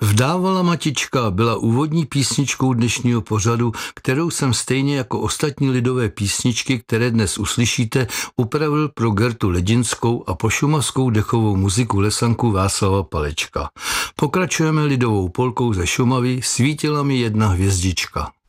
Vdávala matička byla úvodní písničkou dnešního pořadu, kterou jsem stejně jako ostatní lidové písničky, které dnes uslyšíte, upravil pro Gertu Ledinskou a pošumavskou dechovou muziku lesanku Václava Palečka. Pokračujeme lidovou polkou ze Šumavy Svítila mi jedna hvězdička.